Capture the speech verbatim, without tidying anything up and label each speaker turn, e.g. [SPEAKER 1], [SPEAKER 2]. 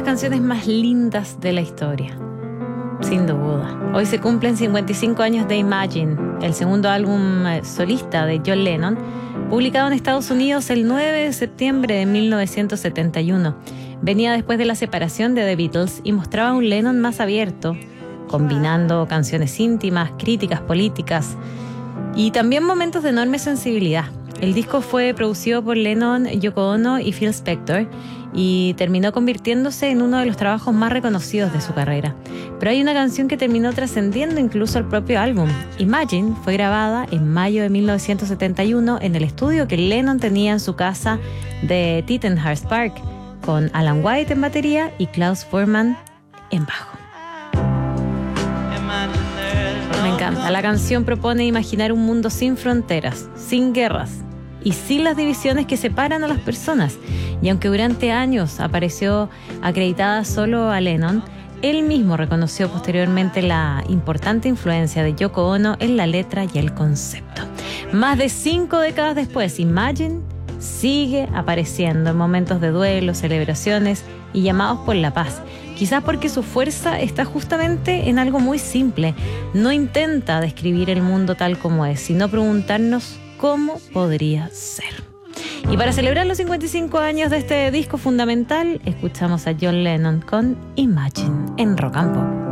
[SPEAKER 1] las canciones más lindas de la historia, sin duda. Hoy se cumplen cincuenta y cinco años de Imagine, el segundo álbum solista de John Lennon, publicado en Estados Unidos el nueve de septiembre de mil novecientos setenta y uno. Venía después de la separación de The Beatles y mostraba un Lennon más abierto, combinando canciones íntimas, críticas políticas y también momentos de enorme sensibilidad. El disco fue producido por Lennon, Yoko Ono y Phil Spector y terminó convirtiéndose en uno de los trabajos más reconocidos de su carrera. Pero hay una canción que terminó trascendiendo incluso el propio álbum. Imagine fue grabada en mayo de mil novecientos setenta y uno en el estudio que Lennon tenía en su casa de Tittenhurst Park, con Alan White en batería y Klaus Voormann en bajo. Me encanta. La canción propone imaginar un mundo sin fronteras, sin guerras y sin las divisiones que separan a las personas. Y aunque durante años apareció acreditada solo a Lennon, él mismo reconoció posteriormente la importante influencia de Yoko Ono en la letra y el concepto. Más de cinco décadas después, Imagine sigue apareciendo en momentos de duelo, celebraciones y llamados por la paz. Quizás porque su fuerza está justamente en algo muy simple. No intenta describir el mundo tal como es, sino preguntarnos cómo podría ser. Y para celebrar los cincuenta y cinco años de este disco fundamental, escuchamos a John Lennon con Imagine en Rock and Pop.